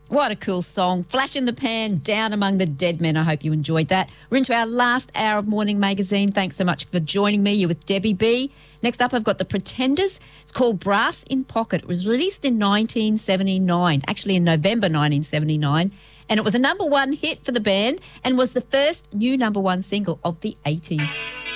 What a cool song. Flash in the Pan, Down Among the Dead Men. I hope you enjoyed that. We're into our last hour of Morning Magazine. Thanks so much for joining me. You're with Debbie B. Next up, I've got The Pretenders. It's called Brass in Pocket. It was released in 1979, actually in November 1979, and it was a number one hit for the band and was the first new number one single of the 80s.